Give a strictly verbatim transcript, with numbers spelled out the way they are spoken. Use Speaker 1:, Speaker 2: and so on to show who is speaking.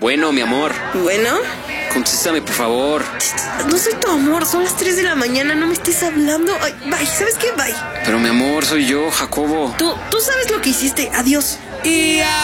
Speaker 1: Bueno, mi amor.
Speaker 2: Bueno.
Speaker 1: Contéstame, por favor.
Speaker 2: No soy tu amor, son las tres de la mañana, no me estés hablando. Ay, bye, ¿sabes qué? Bye.
Speaker 1: Pero mi amor, soy yo, Jacobo.
Speaker 2: Tú, tú sabes lo que hiciste, adiós.
Speaker 3: Y